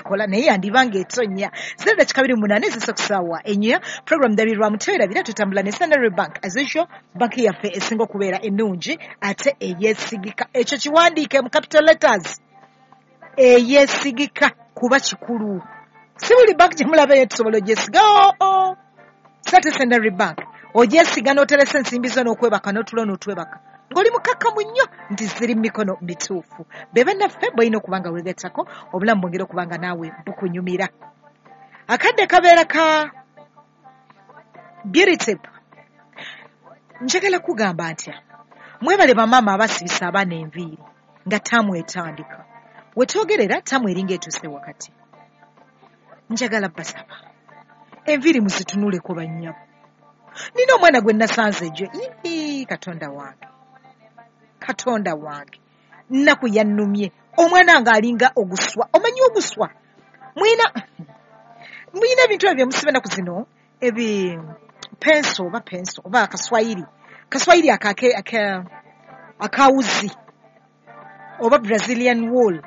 takola naye yandibanga etonya 0:28 zisokusawa enya program dabirwa muteerabira tutambula ne Standard Bank as usual banki yaffe esinga okubeera ennungi ate eyeesigika ekyo kiwandiike mu capital letters eyeesigika kuba kikulu si buli bank gyemulabayo tusobola ogyesiga sate Standard Bank ogyesiga n'oteresa ensimbi zo n'okwebaka n'otulo n'otwebaka ng'oli mukakkamu nnyo nti ziri mu mikono mituufu be bannaffe boyina okuba nga weegattako obulamu bwongera okuba nga naawe bukunyumira akadde kabeera ka beauty tip njagala kugamba ntya mwebale bamaama abasibisa abaana enviiri nga taamu etandika wetwogerera taamu eringa etuuse wakati njagala basaba enviiri muzitunuleko bannyabo nina omwana gwe nasanze ejjo katonda wange nnaku yannumye omwana nga alinga oguswa omanyi oguswa muyina ebintu ebyo byemusibe ennaku zino penso oba akaswayiri akawuzi oba Brazilian wool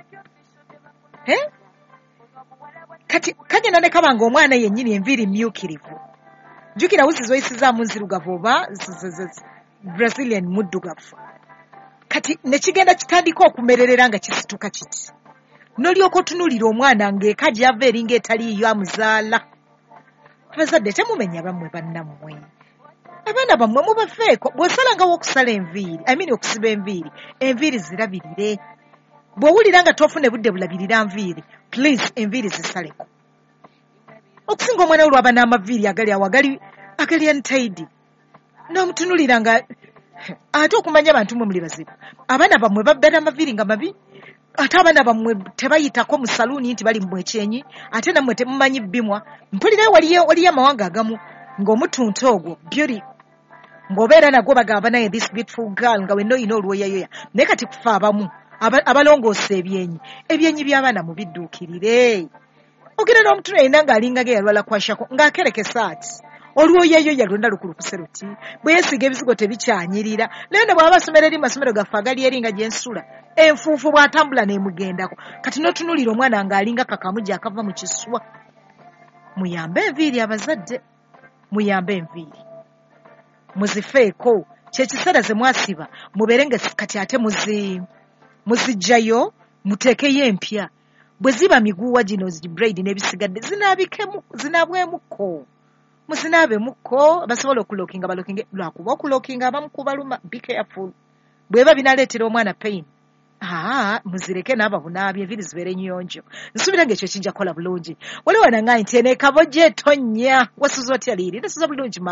kati kagenda ne kaba nga omwana yennyini enviiri myukirivu jjukira wuzi zoyisizaamu nzirugavu oba Brazilian muddugavu kati ne kigenda kitandika okumererera nga kisituka kiti n'olyoka otunuulira omwana ng'eka gy'ava eringa etaliiyo amuzaala abazadde temumenya bammwe bannammwe abaana bammwe mubafeeko bw'osalangawo okusala enviiri okusiba enviiri zirabirire bw'owulira nga toofune budde bulabirira nviiri please enviiri zisaleko okusinga omwana wo lwaba n'amaviiri agali awo agali entaidi n'omutunulira nga ate okumanya abantu mwe muli bazibu abaana bammwe babeera amaviiri nga mabi ate abaana bammwe tebayitako mu saluuni nti bali mu ekyenyi ate nammwe temumanyi bbimwa mpulirayo waliyo amawanga agamu ng'omutunta ogwo beauty ng'obeera nagwo bagamba naye this beautiful girl nga wenna oyina olwoyayoya naye kati kufa abamu abalongoosa ebyenyi by'abaana mu bidduukirire ogenda n'omutuno yina ng'alinga ge yalwala kwashako ng'akerekesa ati olwoyayoya lwonna lukulukuse luti bwe yeesiga ebizigo tebikyanyirira naye ne bw'aba asomera eri masomero gaffe agali eri nga gyensula enfuufu bw'atambula n'emugendako kati n'otunuulira omwana ng'alinga kakamugi akava mu kiswa muyambe enviiri abazadde muyambe enviiri muzifeeko kyekiseera ze mwasiba mubeere nga kati ate muziggyayo muteekeyo empya bwe ziba miguwa gino braid n'ebisigadde zinaabwemuko muzinaabemuko basobola okulokinga balokinge lwakuba okulokinga abamukubaluma be careful bweba binaleetera omwana pain muzireke n'ababunaabye enviiri zibeere nyonjo nsuubira ng'ekyo kijja kukola bulungi waliwo nangaye nti eno ekabojja etonya wasuza otya liiri nasuza bulungi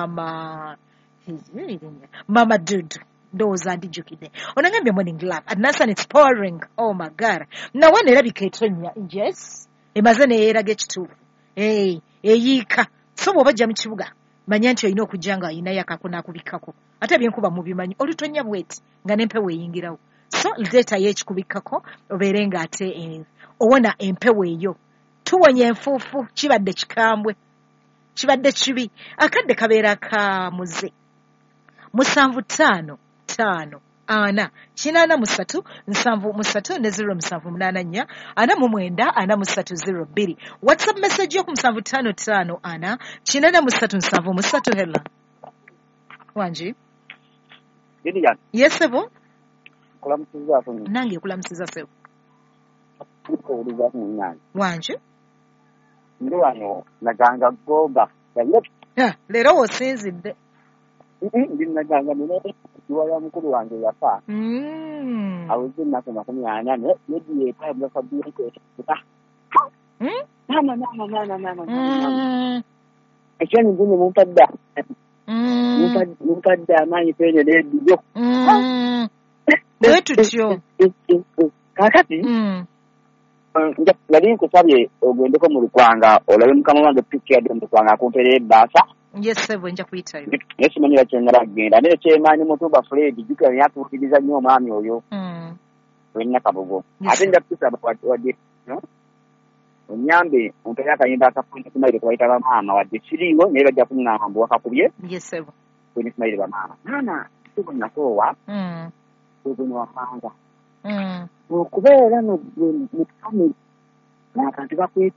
mama dudu ndowooza ndijjukidde onangambye morning love adnasan it's pouring oh my god nawe neerabika etonya yes emaze neyeeraga ekituufu eyiika so bw'oba ojja mu kibuga manya nti olina okujja nga olinayo akako n'akubikkako ate byenkuba mubimanyi olutonya bweti nga n'empewo eyingirawo so leetayo ekikubikkako obeere ng'ate owona empewo eyo tuwonya enfuufu kibadde kikambwe kibadde kibi akadde kabeera ka muze 75 5 ana 8 3 ne 0 7 4 WhatsApp message yo ku 755 ana 8 hela wanji Gideon yes sebo kulamusiza afu nange kulamusiza sebo ko uliza munyanya wanji ndo wano naganga goga lero wosinzidde ndinaganga nene kiwala mukulu wange yafa awuze nako 40 yedi etaba fabiri ko nana ekyo ndine mumpadda amanyi pene lediyo bwetutyo kakati nali nkusabye ogendeko mu lukwanga olabe mukama wange piki yadde mu lukwanga akumpeera ebbaasa yes sebo nja kuyitayo nesimanyira kyengala kugenda naye kyemaanyi mutumba Fred jukira yatuukiriza nnyo omwami oyo wenna kabogo ate nja kusaba wadde onyambe ompeera akayimba akafunye kumaire kubayita bamaama wadde kiriwo naye bajja kuŋŋamba mbu wakakubye yes sebo kwenye kumaire bamaama naana kitubu nakoowa kwenye wafanga okubeera mu family n'abantu bakweta